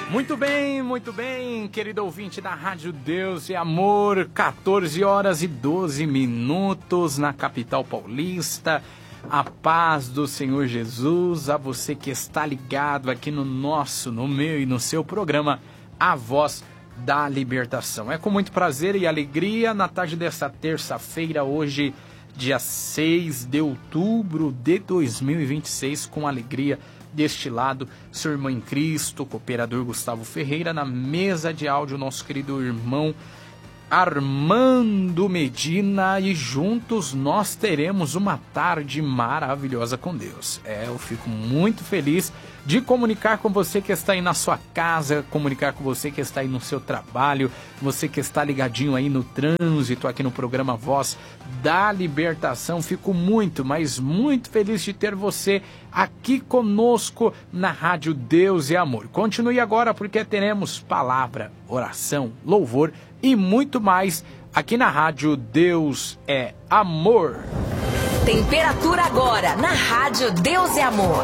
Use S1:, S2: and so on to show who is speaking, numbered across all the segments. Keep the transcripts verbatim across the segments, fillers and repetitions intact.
S1: Muito bem, muito bem, querido ouvinte da Rádio Deus e Amor, quatorze horas e doze minutos na capital paulista. A paz do Senhor Jesus, a você que está ligado aqui no nosso, no meu e no seu programa, A Voz da Libertação. É com muito prazer e alegria, na tarde desta terça-feira, hoje, dia seis de outubro de dois mil e vinte e seis, com alegria, deste lado, seu irmão em Cristo, cooperador Gustavo Ferreira, na mesa de áudio, nosso querido irmão Armando Medina, e juntos nós teremos uma tarde maravilhosa com Deus. É, eu fico muito feliz de comunicar com você que está aí na sua casa, comunicar com você que está aí no seu trabalho, você que está ligadinho aí no trânsito, aqui no programa Voz da Libertação. Fico muito, mas muito feliz de ter você aqui conosco na Rádio Deus e Amor. Continue agora, porque teremos palavra, oração, louvor e muito mais aqui na Rádio Deus é Amor.
S2: Temperatura agora na Rádio Deus é Amor.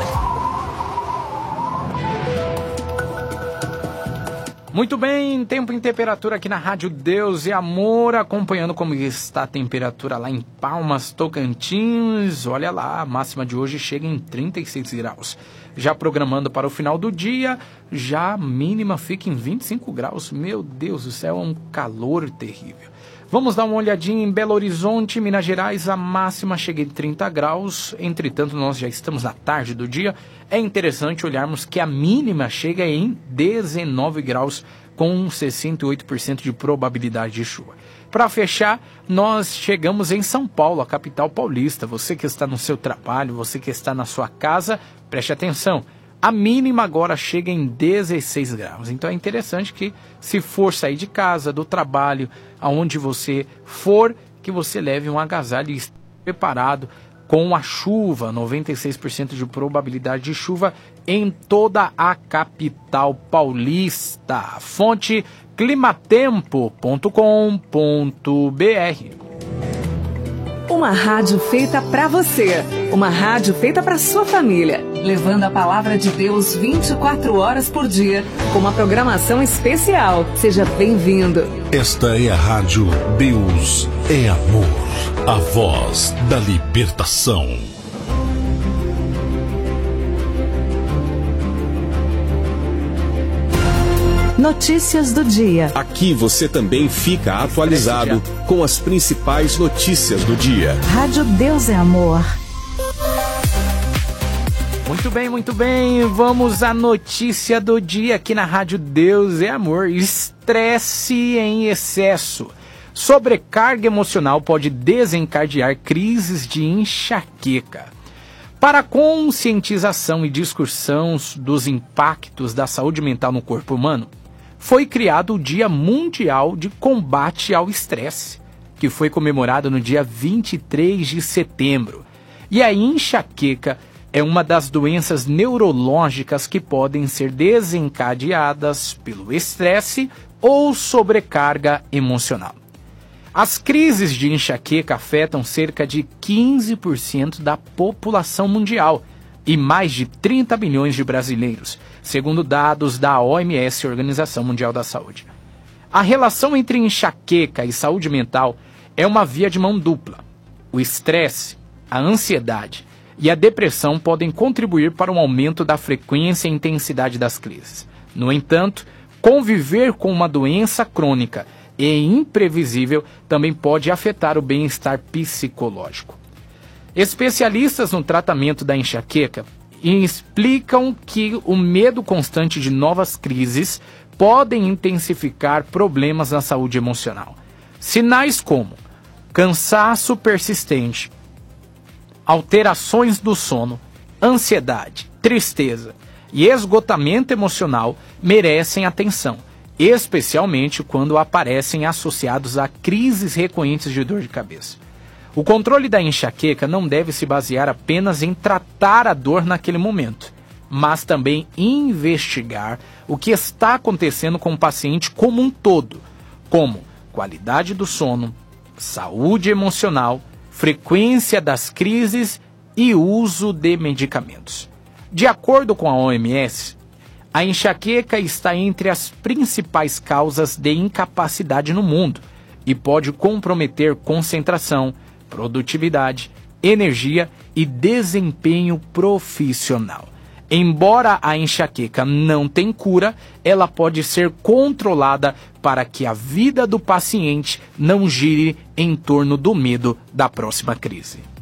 S1: Muito bem, tempo em temperatura aqui na Rádio Deus e Amor, acompanhando como está a temperatura lá em Palmas, Tocantins. Olha lá, a máxima de hoje chega em trinta e seis graus. Já programando para o final do dia, já a mínima fica em vinte e cinco graus. Meu Deus do céu, é um calor terrível. Vamos dar uma olhadinha em Belo Horizonte, Minas Gerais, a máxima chega em trinta graus, entretanto nós já estamos na tarde do dia. É interessante olharmos que a mínima chega em dezenove graus, com sessenta e oito por cento de probabilidade de chuva. Para fechar, nós chegamos em São Paulo, a capital paulista. Você que está no seu trabalho, você que está na sua casa, preste atenção. A mínima agora chega em dezesseis graus. Então é interessante que, se for sair de casa, do trabalho, aonde você for, que você leve um agasalho e esteja preparado com a chuva. noventa e seis por cento de probabilidade de chuva em toda a capital paulista. Fonte climatempo ponto com ponto br.
S3: Uma rádio feita para você, uma rádio feita para sua família, levando a palavra de Deus vinte e quatro horas por dia, com uma programação especial. Seja bem-vindo.
S4: Esta é a Rádio Deus é Amor, a voz da libertação.
S3: Notícias do dia.
S5: Aqui você também fica atualizado com as principais notícias do dia.
S3: Rádio Deus é Amor.
S1: Muito bem, muito bem. Vamos à notícia do dia aqui na Rádio Deus é Amor. Estresse em excesso. Sobrecarga emocional pode desencadear crises de enxaqueca. Para a conscientização e discussão dos impactos da saúde mental no corpo humano, foi criado o Dia Mundial de Combate ao Estresse, que foi comemorado no dia vinte e três de setembro. E a enxaqueca é uma das doenças neurológicas que podem ser desencadeadas pelo estresse ou sobrecarga emocional. As crises de enxaqueca afetam cerca de quinze por cento da população mundial e mais de trinta milhões de brasileiros, segundo dados da O M S, Organização Mundial da Saúde. A relação entre enxaqueca e saúde mental é uma via de mão dupla. O estresse, a ansiedade e a depressão podem contribuir para um aumento da frequência e intensidade das crises. No entanto, conviver com uma doença crônica e imprevisível também pode afetar o bem-estar psicológico. Especialistas no tratamento da enxaqueca explicam que o medo constante de novas crises podem intensificar problemas na saúde emocional. Sinais como cansaço persistente, alterações do sono, ansiedade, tristeza e esgotamento emocional merecem atenção, especialmente quando aparecem associados a crises recorrentes de dor de cabeça. O controle da enxaqueca não deve se basear apenas em tratar a dor naquele momento, mas também investigar o que está acontecendo com o paciente como um todo, como qualidade do sono, saúde emocional, frequência das crises e uso de medicamentos. De acordo com a O M S, A enxaqueca está entre as principais causas de incapacidade no mundo e pode comprometer concentração, produtividade, energia e desempenho profissional. Embora a enxaqueca não tenha cura, ela pode ser controlada para que a vida do paciente não gire em torno do medo da próxima crise.